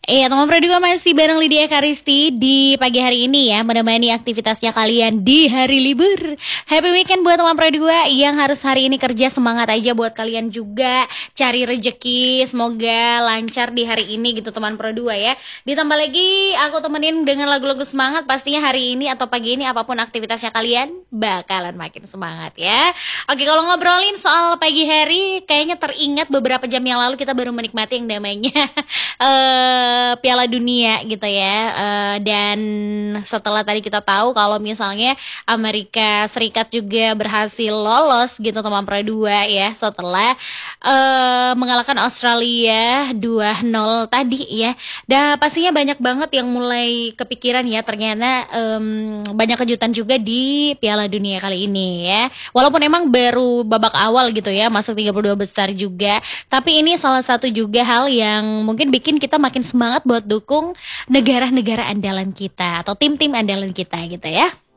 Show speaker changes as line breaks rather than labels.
Iya, teman Produa masih bareng Lydia Karisti di pagi hari ini ya, menemani aktivitasnya kalian di hari libur. Happy weekend buat teman Produa yang harus hari ini kerja, semangat aja buat kalian juga cari rejeki, semoga lancar di hari ini gitu teman Produa ya. Ditambah lagi aku temenin dengan lagu-lagu semangat, pastinya hari ini atau pagi ini apapun aktivitasnya kalian bakalan makin semangat ya. Oke, kalau ngobrolin soal pagi hari, kayaknya teringat beberapa jam yang lalu kita baru menikmati yang namanya Piala Dunia gitu ya. Dan setelah tadi kita tahu kalau misalnya Amerika Serikat juga berhasil lolos gitu teman Pro 2 ya, setelah mengalahkan Australia 2-0 tadi ya. Dan pastinya banyak banget yang mulai kepikiran ya, ternyata banyak kejutan juga di Piala Dunia kali ini ya. Walaupun emang baru babak awal gitu ya, masuk 32 besar juga, tapi ini salah satu juga hal yang mungkin bikin kita makin semangat buat dukung negara-negara andalan kita atau tim-tim andalan kita gitu ya.